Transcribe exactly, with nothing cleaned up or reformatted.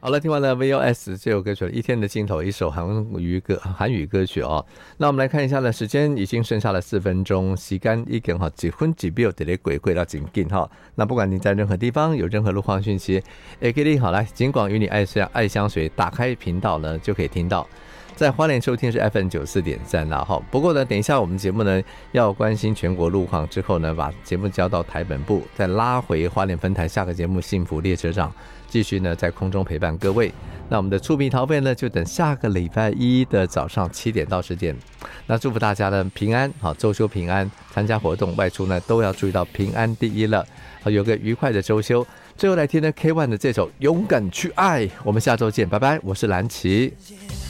好了，听完了 V O S 这首歌曲《一天的尽头》，一首韩语歌韩语歌曲哦。那我们来看一下呢，时间已经剩下了四分钟，时间已经哈几分几秒的鬼鬼到紧紧哈。那不管你在任何地方有任何路况讯息，也可以好来尽管与你爱香爱香水，打开频道呢就可以听到。在花莲收听是 F M 九十四点三啦哈。不过呢，等一下我们节目呢要关心全国路况之后呢，把节目交到台本部，再拉回花莲分台下个节目《幸福列车长》。继续呢，在空中陪伴各位。那我们的触屏桃费呢，就等下个礼拜一的早上七点到十点。那祝福大家呢平安，好，周休平安，参加活动外出呢都要注意到平安第一了，好，有个愉快的周休。最后来听呢 K 一 的这首《勇敢去爱》，我们下周见，拜拜，我是蓝琪。